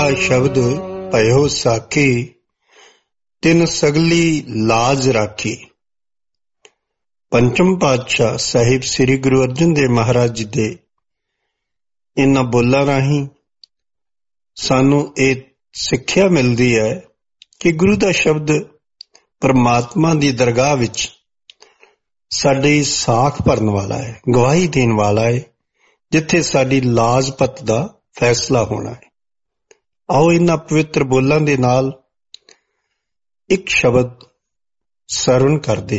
ਸ਼ਬਦ ਭਇਓ ਸਾਖੀ, ਤਿਨ ਸਗਲੀ ਲਾਜ ਰਾਖੀ। ਪੰਚਮ ਪਾਤਸ਼ਾਹ ਸਾਹਿਬ ਸ੍ਰੀ ਗੁਰੂ ਅਰਜਨ ਦੇਵ ਮਹਾਰਾਜ ਜੀ ਦੇ ਇਹਨਾਂ ਬੋਲਾਂ ਰਾਹੀਂ ਸਾਨੂੰ ਇਹ ਸਿੱਖਿਆ ਮਿਲਦੀ ਹੈ ਕਿ ਗੁਰੂ ਦਾ ਸ਼ਬਦ ਪਰਮਾਤਮਾ ਦੀ ਦਰਗਾਹ ਵਿੱਚ ਸਾਡੀ ਸਾਖ ਭਰਨ ਵਾਲਾ ਹੈ, ਗਵਾਹੀ ਦੇਣ ਵਾਲਾ ਹੈ, ਜਿੱਥੇ ਸਾਡੀ ਲਾਜ ਪੱਤ ਦਾ ਫੈਸਲਾ ਹੋਣਾ ਹੈ। ਆਓ ਇਹਨਾਂ ਪਵਿੱਤਰ ਬੋਲਾਂ ਦੇ ਨਾਲ ਇੱਕ ਸ਼ਬਦ ਸਰਵਣ ਕਰਦੇ